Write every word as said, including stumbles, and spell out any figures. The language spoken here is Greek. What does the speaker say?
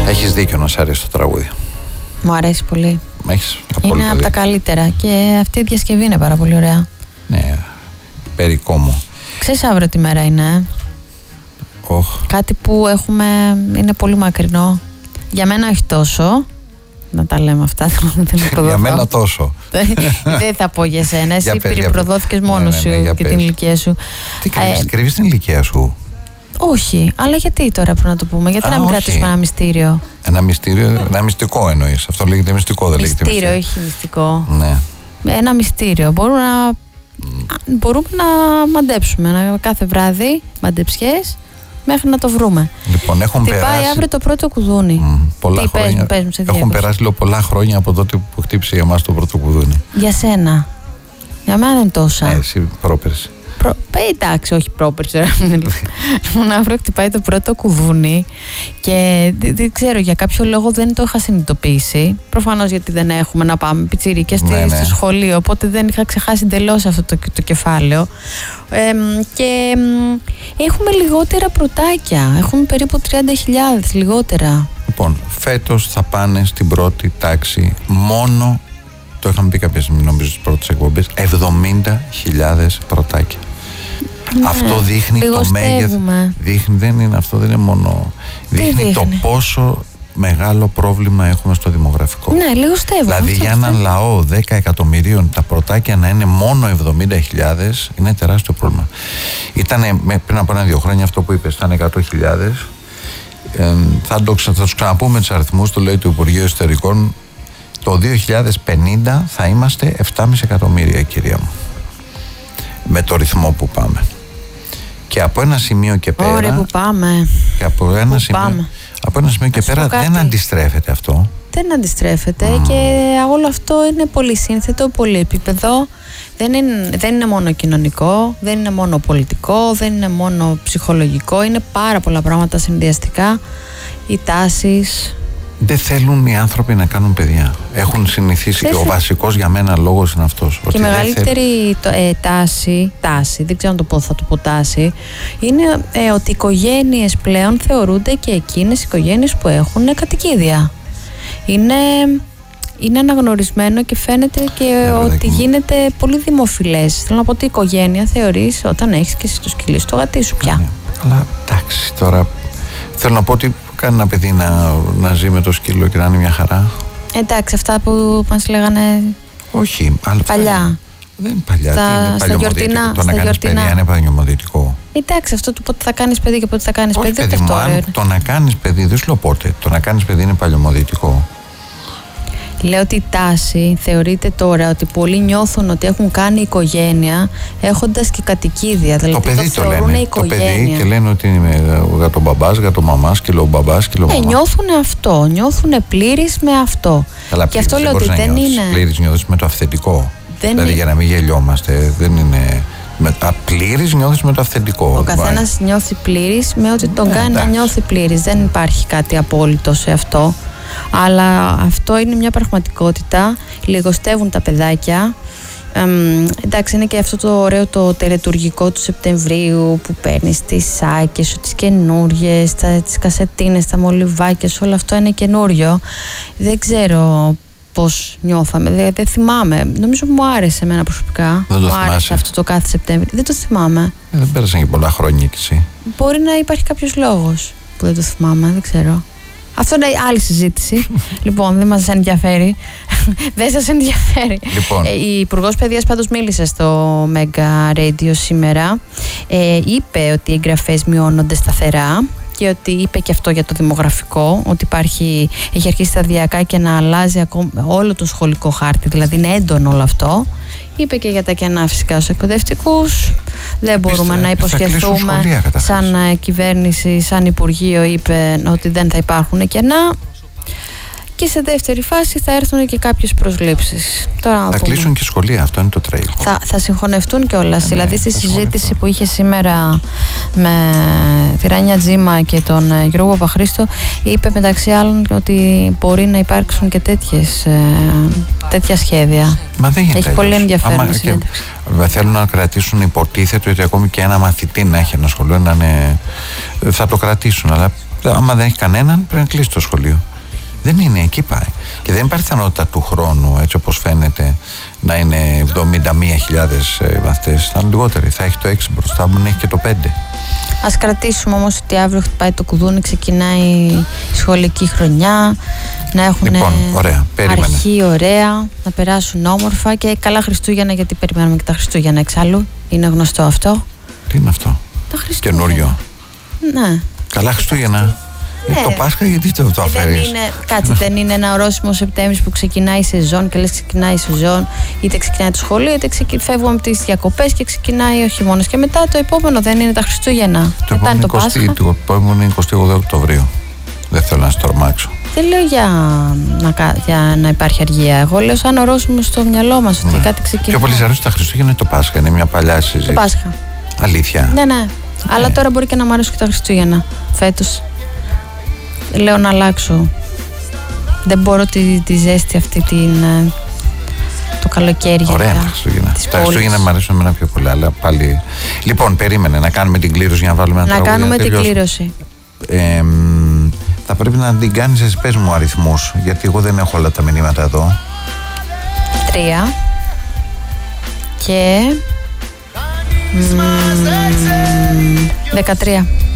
Έχεις δίκιο να σ' αρέσει το τραγούδι. Μου αρέσει πολύ. Έχεις είναι από τα καλύτερα και αυτή η διασκευή είναι πάρα πολύ ωραία. Ναι, περικόμο. Ξέρεις αύριο τι μέρα είναι? Oh. Κάτι που έχουμε, είναι πολύ μακρινό. Για μένα όχι τόσο. Να τα λέμε αυτά. Για μένα τόσο. Δεν θα πω για σένα. Εσύ περιπροδόθηκες μόνος σου και την ηλικία σου. Τι κρύβεις, κρύβεις την ηλικία σου? Όχι, αλλά γιατί τώρα πρέπει να το πούμε? Γιατί να μην κρατήσουμε ένα μυστήριο? Ένα μυστήριο, ένα μυστικό εννοείς? Αυτό λέγεται μυστικό, δεν λέγεται μυστήριο? Μυστήριο, όχι μυστικό. Ναι. Ένα μυστήριο. Μπορούμε να, mm. μπορούμε να μαντέψουμε να, κάθε βράδυ μαντεψιές μέχρι να το βρούμε. Λοιπόν, έχουν Τι περάσει... πάει αύριο το πρώτο κουδούνι. Mm, πολλά Τι χρόνια... πες, πες, έχουν περάσει λέω, πολλά χρόνια από τότε που χτύπησε για μας το πρώτο κουδούνι. Για σένα? Για μένα δεν τόσα. Ε, εσύ πρόπερση. Προ... Εντάξει, όχι πρόπερση. Μου αύριο χτυπάει το πρώτο κουδούνι και δεν ξέρω, για κάποιο λόγο δεν το είχα συνειδητοποιήσει. Προφανώς γιατί δεν έχουμε να πάμε πιτσιρίκες ναι, ναι. στο σχολείο, οπότε δεν είχα ξεχάσει εντελώς αυτό το, το κεφάλαιο. Ε, και ε, έχουμε λιγότερα πρωτάκια. Έχουμε περίπου τριάντα χιλιάδες λιγότερα. Λοιπόν, φέτος θα πάνε στην πρώτη τάξη μόνο, το είχαμε πει κάποια στιγμή νομίζω στις πρώτες εκπομπές, εβδομήντα χιλιάδες πρωτάκια. Ναι, αυτό δείχνει το μέγεθος. Δείχνει, δεν είναι αυτό, δεν είναι μόνο. Δείχνει, δείχνει το πόσο μεγάλο πρόβλημα έχουμε στο δημογραφικό. Ναι, λιγοστεύουμε. Δηλαδή για έναν λαό δέκα εκατομμυρίων τα πρωτάκια να είναι μόνο εβδομήντα χιλιάδες είναι τεράστιο πρόβλημα. Ήταν πριν από ένα-δύο χρόνια αυτό που είπες, ήταν εκατό χιλιάδες. Ε, θα, το, θα τους ξαναπούμε τους αριθμούς, το λέει το Υπουργείο Εσωτερικών. Το δύο χιλιάδες πενήντα θα είμαστε επτά κόμμα πέντε εκατομμύρια, κυρία μου. Με το ρυθμό που πάμε. Και από ένα σημείο και πέρα. Ωραία, που πάμε. Και από ένα, σημείο, από ένα σημείο και πέρα δεν αντιστρέφεται αυτό. Δεν αντιστρέφεται mm. και όλο αυτό είναι πολύ σύνθετο, πολύ επίπεδο. Δεν είναι, δεν είναι μόνο κοινωνικό, δεν είναι μόνο πολιτικό, δεν είναι μόνο ψυχολογικό. Είναι πάρα πολλά πράγματα συνδυαστικά. Οι τάσεις. Δεν θέλουν οι άνθρωποι να κάνουν παιδιά. Έχουν συνηθίσει δεν και θε... ο βασικός για μένα λόγος είναι αυτός. Και η μεγαλύτερη θέλ... ε, τάση, τάση, δεν ξέρω να το πω, θα το πω τάση, είναι ε, ότι οι οικογένειες πλέον θεωρούνται και εκείνες οι οικογένειες που έχουν κατοικίδια. Είναι, είναι αναγνωρισμένο και φαίνεται και ε, ότι γίνεται πολύ δημοφιλές. Θέλω να πω ότι η οικογένεια θεωρείς όταν έχεις και εσύ το σκυλί στο γατί σου πια. Ναι, αλλά εντάξει τώρα θέλω να πω ότι κάνει ένα παιδί να, να ζει με το σκύλο και να είναι μια χαρά. Εντάξει, αυτά που μας λέγανε. Όχι, αλλά παλιά. Δεν είναι παλιά. Στα, είναι στα γιορτινά. Το να κάνεις παιδιά είναι παλιωμοδυτικό. Εντάξει, αυτό του πότε θα κάνεις παιδί και πότε θα κάνεις παιδί. Όχι, παιδί μου, αν το να κάνεις παιδί, δεν σου λέω πότε. Το να κάνεις παιδί είναι παλιωμοδυτικό. Λέω ότι η τάση θεωρείται τώρα ότι πολλοί νιώθουν ότι έχουν κάνει οικογένεια έχοντας και κατοικίδια. Δηλαδή το παιδί το, το λένε. Οικογένεια. Το παιδί και λένε ότι είναι γατομπαμπάς, γατομαμάς, κιλομπαμπάς, κιλομαμάς. Ναι, νιώθουν αυτό. Νιώθουν πλήρης με αυτό. Αλλά και αυτό δεν λέω ότι να δεν νιώθεις. είναι. Πλήρης νιώθεις με το αυθεντικό. Δεν δηλαδή είναι... για να μην γελιόμαστε, δεν είναι. Με, πλήρης νιώθεις με το αυθεντικό. Ο καθένας νιώθει πλήρης με ό,τι τον ναι, κάνει εντάξει. να νιώθει πλήρης. Δεν υπάρχει κάτι απόλυτο σε αυτό. Αλλά αυτό είναι μια πραγματικότητα. Λιγοστεύουν τα παιδάκια. Εμ, εντάξει, είναι και αυτό το ωραίο το τελετουργικό του Σεπτεμβρίου που παίρνεις τις σάκες σου, τις καινούριες, τα, τις κασετίνες, τα μολυβάκια σου, όλο αυτό είναι καινούριο. Δεν ξέρω πώς νιώθαμε, δεν, δεν θυμάμαι. Νομίζω μου άρεσε εμένα προσωπικά. Δεν το μου θυμάσαι. Άρεσε αυτό το κάθε Σεπτέμβρη. Δεν το θυμάμαι. Ε, δεν πέρασαν και πολλά χρόνια κι εσύ. Μπορεί να υπάρχει κάποιος λόγος που δεν το θυμάμαι, δεν ξέρω. Αυτό είναι άλλη συζήτηση. Λοιπόν, δεν μας ενδιαφέρει. Δεν σας ενδιαφέρει. Λοιπόν. Ε, η Υπουργός Παιδείας πάντως μίλησε στο Mega Radio σήμερα. Ε, είπε ότι οι εγγραφές μειώνονται σταθερά και ότι είπε και αυτό για το δημογραφικό, ότι υπάρχει, έχει αρχίσει σταδιακά και να αλλάζει ακόμα όλο το σχολικό χάρτη, δηλαδή είναι έντονο όλο αυτό. Είπε και για τα κενά φυσικά στους εκπαιδευτικούς. Δεν μπορούμε Είστε, να υποσχεθούμε σχολεία, σαν κυβέρνηση, σαν Υπουργείο είπε ότι δεν θα υπάρχουν κενά. Και σε δεύτερη φάση θα έρθουν και κάποιες προσλήψεις. Τώρα, θα κλείσουν και σχολεία, αυτό είναι το τρέιλ. Θα, θα συγχωνευτούν κιόλας. Ναι, δηλαδή στη συζήτηση που είχε σήμερα με τη Ράνια Τζίμα και τον Γιώργο Παπαχρήστο, είπε μεταξύ άλλων ότι μπορεί να υπάρξουν και τέτοιες, ε, τέτοια σχέδια. Μα δεν γίνεται. Έχει πολύ ενδιαφέρον. Και, θέλουν να κρατήσουν, υποτίθεται ότι ακόμη και ένα μαθητή να έχει ένα σχολείο, να είναι, θα το κρατήσουν, αλλά Άμα δεν έχει κανέναν, πρέπει να κλείσει το σχολείο. Δεν είναι, εκεί πάει. Και δεν υπάρχει πιθανότητα του χρόνου, έτσι όπως φαίνεται, να είναι εβδομήντα μία χιλιάδες μαθητές. Θα είναι λιγότεροι. Θα έχει το έξι μπροστά μου, να έχει και το πέντε. Ας κρατήσουμε όμως ότι αύριο χτυπάει το κουδούνι, ξεκινάει η σχολική χρονιά, να έχουν λοιπόν, ωραία, αρχή ωραία, να περάσουν όμορφα και καλά Χριστούγεννα, γιατί περιμένουμε και τα Χριστούγεννα εξάλλου. Είναι γνωστό αυτό. Τι είναι αυτό? Τα Χριστούγεννα. Καινούριο. Ναι. Καλά Χριστούγεννα. Ναι. Το Πάσχα, γιατί το, το αφαιρείς? Δεν είναι, κάτσε, δεν είναι ένα ορόσημο Σεπτέμβρης που ξεκινάει η σεζόν και λες ξεκινάει η σεζόν, είτε ξεκινάει το σχολείο, είτε ξεκι... φεύγουμε από τις διακοπές και ξεκινάει ο χειμώνας. Και μετά το επόμενο δεν είναι τα Χριστούγεννα. Το μετά είναι το είκοσι, Πάσχα. Το επόμενο είναι εικοστή όγδοη Οκτωβρίου. Δεν θέλω να στορμάξω. Δεν λέω για να, για να υπάρχει αργία. Εγώ λέω σαν ορόσημο στο μυαλό μας ότι ναι. κάτι ξεκινάει. Πιο πολύ αρέσει τα Χριστούγεννα είναι το Πάσχα. Είναι μια παλιά συζήτηση. Το Πάσχα. Αλήθεια. Ναι, ναι. Yeah. Αλλά τώρα μπορεί και να μου αρέσουν και τα Χριστούγεννα φέτος. Λέω να αλλάξω. Δεν μπορώ τη, τη ζέστη αυτή την, το καλοκαίρι. Ωραία τα Χριστούγεννα. Τα Χριστούγεννα μου αρέσουν εμένα πιο πολύ, αλλά πάλι. Λοιπόν, περίμενε να κάνουμε την κλήρωση για να βάλουμε ένα τραγούδι. Να κάνουμε την κλήρωση. Ε, θα πρέπει να την κάνεις, εσύ πες μου αριθμούς, γιατί εγώ δεν έχω όλα τα μηνύματα εδώ. Τρία. Και... δεκατρία.